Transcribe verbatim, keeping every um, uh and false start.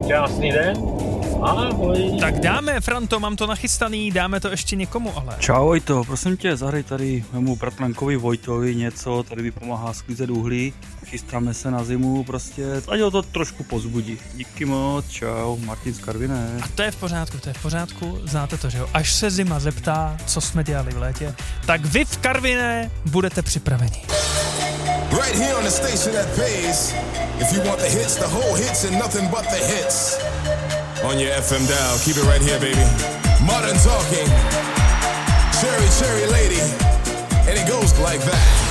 Krásný den. Ahoj. Tak dáme, Franto, mám to nachystaný, dáme to ještě někomu, ale. Čau Vojto, prosím tě, zahraj tady mému bratrankovi Vojtovi něco, tady mi pomáhá sklízet uhlí. Chystáme se na zimu, prostě, ať ho to trošku pozbudí. Díky moc, čau, Martin z Karviné. A to je v pořádku, to je v pořádku, znáte to, že jo? Až se zima zeptá, co jsme dělali v létě, tak vy v Karviné budete připraveni. Right here on the station that pays. If you want the hits, the whole hits and nothing but the hits. On your F M dial, keep it right here, baby. Modern Talking, Cherry Cherry Lady, and it goes like that.